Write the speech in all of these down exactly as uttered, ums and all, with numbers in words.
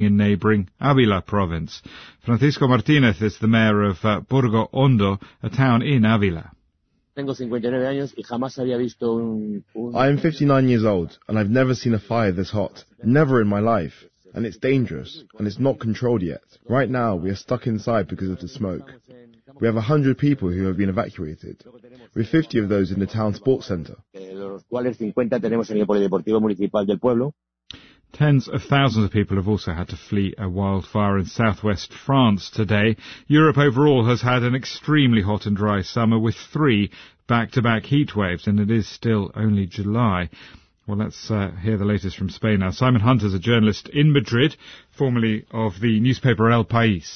in neighbouring Ávila province. Francisco Martínez is the mayor of uh, Burgo Hondo, a town in Ávila. I am fifty-nine years old, and I've never seen a fire this hot. Never in my life. And it's dangerous, and it's not controlled yet. Right now, we are stuck inside because of the smoke. We have one hundred people who have been evacuated, with fifty of those in the town sports centre. Tens of thousands of people have also had to flee a wildfire in southwest France today. Europe overall has had an extremely hot and dry summer with three back-to-back heat waves, and it is still only July. Well, let's uh, hear the latest from Spain now. Simon Hunter is a journalist in Madrid, formerly of the newspaper El País.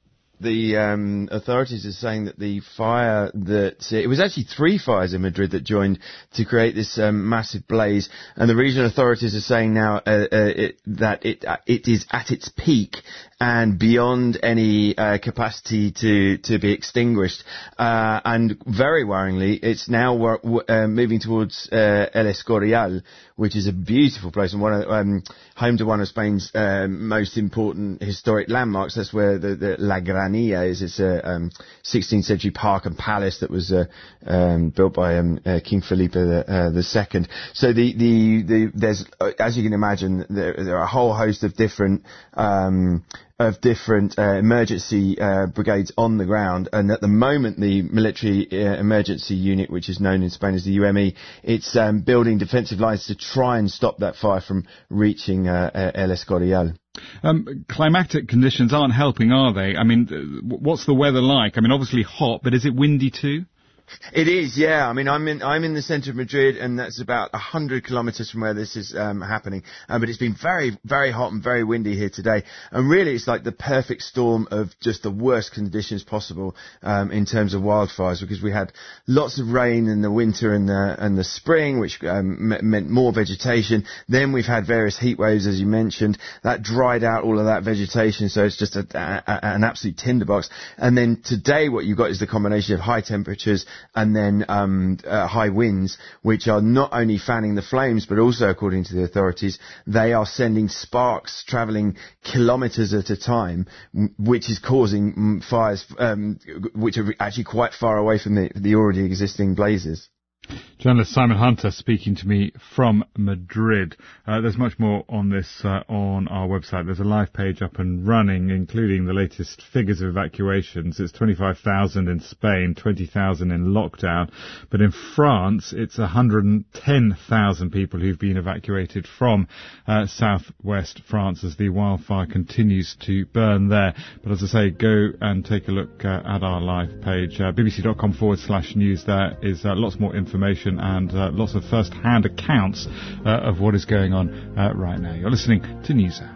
The um, authorities are saying that the fire that... Uh, it was actually three fires in Madrid that joined to create this um, massive blaze. And the regional authorities are saying now uh, uh, it, that it uh, it is at its peak and beyond any uh, capacity to, to be extinguished. Uh, and very worryingly, it's now uh, moving towards uh, El Escorial, which is a beautiful place and one of, um, home to one of Spain's uh, most important historic landmarks. That's where the, the La Granilla is. It's a um, sixteenth century park and palace that was uh, um, built by um, uh, King Felipe the, uh, the Second. So the, the, the, there's, uh, as you can imagine, there, there are a whole host of different um, of different uh, emergency uh, brigades on the ground, and at the moment the military uh, emergency unit, which is known in Spain as the U M E, it's um, building defensive lines to try and stop that fire from reaching uh, uh, El Escorial. Um, climatic conditions aren't helping, are they? I mean, what's the weather like? I mean, obviously hot, but is it windy too? It is, yeah. I mean, I'm in I'm in the centre of Madrid, and that's about a hundred kilometres from where this is um, happening. Um, but it's been very, very hot and very windy here today. And really, it's like the perfect storm of just the worst conditions possible um, in terms of wildfires, because we had lots of rain in the winter and the and the spring, which um, me- meant more vegetation. Then we've had various heat waves, as you mentioned, that dried out all of that vegetation. So it's just a, a, an absolute tinderbox. And then today, what you've got is the combination of high temperatures and then um, uh, high winds, which are not only fanning the flames, but also, according to the authorities, they are sending sparks travelling kilometres at a time, which is causing fires um, which are actually quite far away from the, the already existing blazes. Journalist Simon Hunter speaking to me from Madrid. Uh, there's much more on this uh, on our website. There's a live page up and running, including the latest figures of evacuations. It's twenty-five thousand in Spain, twenty thousand in lockdown. But in France, it's one hundred ten thousand people who've been evacuated from uh, southwest France as the wildfire continues to burn there. But as I say, go and take a look uh, at our live page. Uh, bbc.com forward slash news. There is uh, lots more information and uh, lots of first-hand accounts uh, of what is going on uh, right now. You're listening to NewsHour.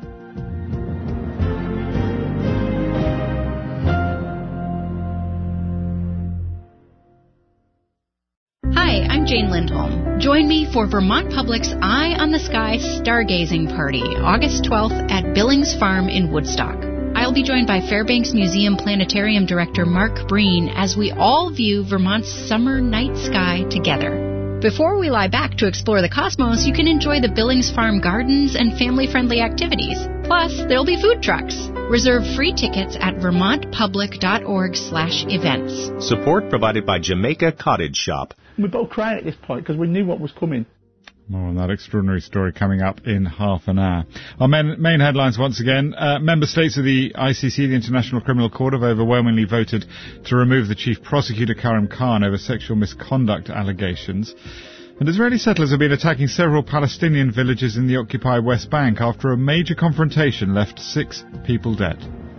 Hi, I'm Jane Lindholm. Join me for Vermont Public's Eye on the Sky Stargazing Party, August twelfth at Billings Farm in Woodstock. I'll be joined by Fairbanks Museum Planetarium Director Mark Breen as we all view Vermont's summer night sky together. Before we lie back to explore the cosmos, you can enjoy the Billings Farm gardens and family-friendly activities. Plus, there'll be food trucks. Reserve free tickets at vermontpublic.org slash events. Support provided by Jamaica Cottage Shop. We're both crying at this point because we knew what was coming. More on that extraordinary story coming up in half an hour. Our main, main headlines once again. Uh, member states of the I C C, the International Criminal Court, have overwhelmingly voted to remove the chief prosecutor, Karim Khan, over sexual misconduct allegations. And Israeli settlers have been attacking several Palestinian villages in the occupied West Bank after a major confrontation left six people dead.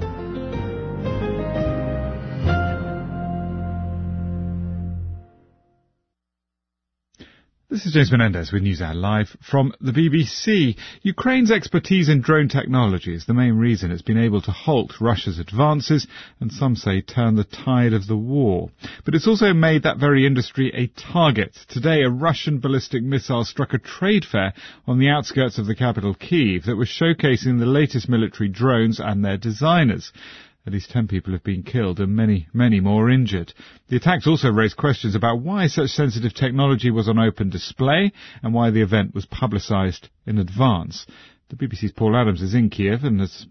This is James Menendez with NewsHour Live from the B B C. Ukraine's expertise in drone technology is the main reason it's been able to halt Russia's advances and some say turn the tide of the war. But it's also made that very industry a target. Today, a Russian ballistic missile struck a trade fair on the outskirts of the capital, Kyiv, that was showcasing the latest military drones and their designers. At least ten people have been killed and many, many more injured. The attacks also raised questions about why such sensitive technology was on open display and why the event was publicised in advance. The B B C's Paul Adams is in Kiev and has